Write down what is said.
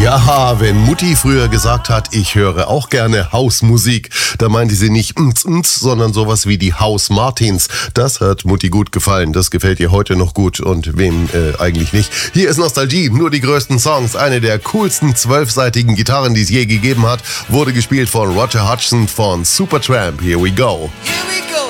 Ja, wenn Mutti früher gesagt hat, ich höre auch gerne Hausmusik, da meinte sie nicht sondern sowas wie die Haus Martins. Das hat Mutti gut gefallen, das gefällt ihr heute noch gut und wem eigentlich nicht. Hier ist Nostalgie, nur die größten Songs. Eine der coolsten 12-seitigen Gitarren, die es je gegeben hat, wurde gespielt von Roger Hodgson von Supertramp. Here we go. Here we go.